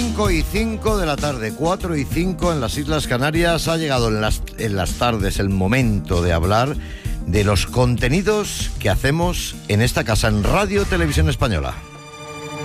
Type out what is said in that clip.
5:05 de la tarde, 4:05 en las Islas Canarias. Ha llegado en las tardes el momento de hablar de los contenidos que hacemos en esta casa, en Radio Televisión Española.